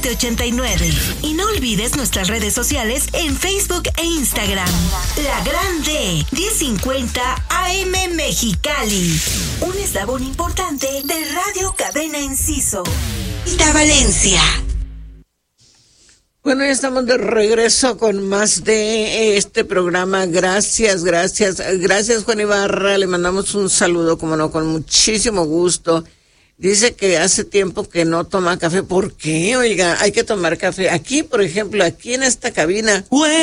789. Y no olvides nuestras redes sociales en Facebook e Instagram. La Grande 1050 AM Mexicali. Un eslabón importante de Radio Cadena Enciso. Valencia. Bueno, ya estamos de regreso con más de este programa. Gracias, Juan Ibarra. Le mandamos un saludo, como no, con muchísimo gusto. Dice que hace tiempo que no toma café. ¿Por qué? Oiga, hay que tomar café. Aquí, por ejemplo, aquí en esta cabina,